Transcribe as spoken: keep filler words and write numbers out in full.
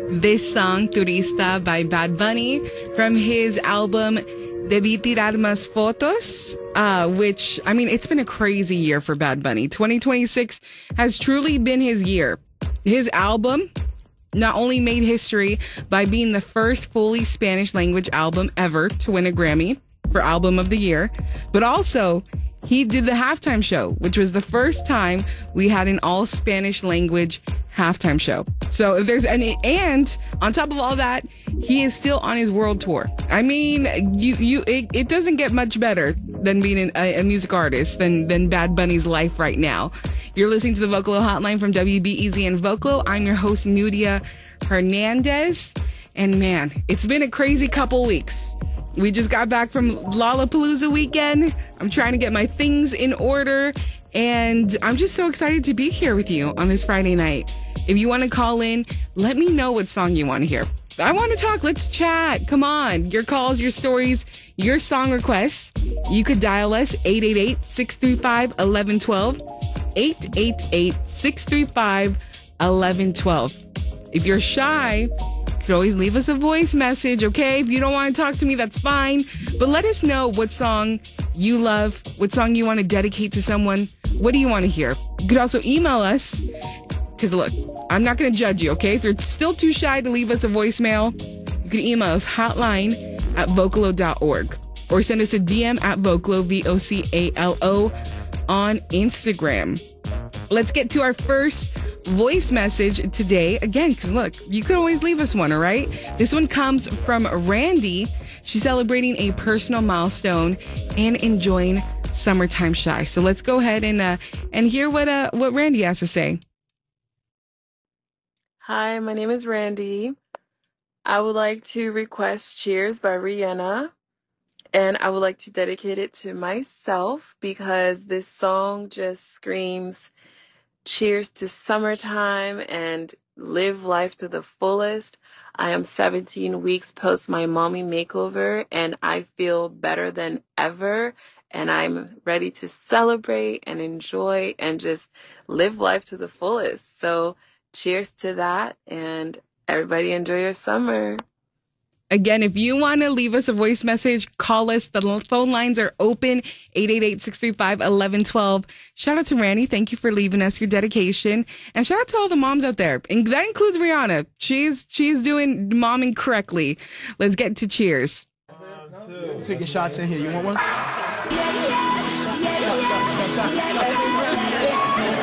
this song, Turista by Bad Bunny, from his album Debí Tirar Más Fotos, uh, which, I mean, it's been a crazy year for Bad Bunny. twenty twenty-six has truly been his year. His album not only made history by being the first fully Spanish language album ever to win a Grammy for Album of the Year, but also he did the halftime show, which was the first time we had an all Spanish language halftime show. So if there's any, and on top of all that, he is still on his world tour. I mean, you, you, it, it doesn't get much better than being an, a, a music artist than, than Bad Bunny's life right now. You're listening to the Vocalo Hotline from W B E Z and Vocalo. I'm your host, Nudia Hernandez. And man, it's been a crazy couple weeks. We just got back from Lollapalooza weekend. I'm trying to get my things in order. And I'm just so excited to be here with you on this Friday night. If you want to call in, let me know what song you want to hear. I want to talk. Let's chat. Come on. Your calls, your stories, your song requests. You could dial us eight eight eight, six three five, one one one two. eight eight eight, six three five, one one one two. If you're shy, you could always leave us a voice message, okay? If you don't want to talk to me, that's fine. But let us know what song you love, what song you want to dedicate to someone. What do you want to hear? You could also email us, because look, I'm not going to judge you, okay? If you're still too shy to leave us a voicemail, you can email us hotline at vocalo dot org or send us a D M at Vocalo, V O C A L O, on Instagram. Let's get to our first voice message today. Again, because look, you could always leave us one, all right? This one comes from Randy. She's celebrating a personal milestone and enjoying Summertime Shy. So let's go ahead and uh, and hear what uh, what Randy has to say. Hi, my name is Randy. I would like to request Cheers by Rihanna. And I would like to dedicate it to myself because this song just screams cheers to summertime and live life to the fullest. I am seventeen weeks post my mommy makeover and I feel better than ever. And I'm ready to celebrate and enjoy and just live life to the fullest. So cheers to that and everybody enjoy your summer. Again, if you want to leave us a voice message, call us. The phone lines are open, eight eight eight, six three five, one one one two. Shout out to Randy. Thank you for leaving us your dedication. And shout out to all the moms out there. And that includes Rihanna. She's, she's doing momming correctly. Let's get to cheers. Taking shots in here. You want one? Yeah, yeah, yeah, yeah, yeah, yeah.